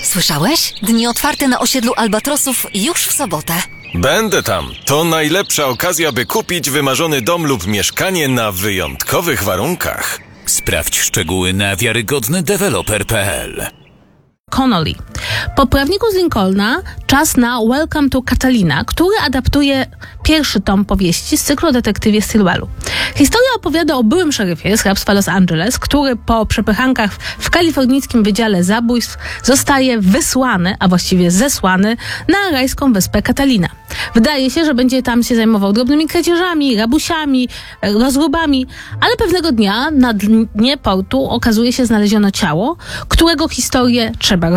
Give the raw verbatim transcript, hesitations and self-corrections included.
Słyszałeś? Dni otwarte na osiedlu Albatrosów już w sobotę. Będę tam. To najlepsza okazja, by kupić wymarzony dom lub mieszkanie na wyjątkowych warunkach. Sprawdź szczegóły na wiarygodny deweloper kropka p l. Connolly. Po prawniku z Lincolna czas na Welcome to Catalina, który adaptuje pierwszy tom powieści z cyklu o detektywie Stilwellu. Historia opowiada o byłym szeryfie z hrabstwa Los Angeles, który po przepychankach w kalifornijskim Wydziale Zabójstw zostaje wysłany, a właściwie zesłany na rajską wyspę Catalina. Wydaje się, że będzie tam się zajmował drobnymi kradzieżami, rabusiami, rozróbami, ale pewnego dnia na dnie portu okazuje się znaleziono ciało, którego historię trzeba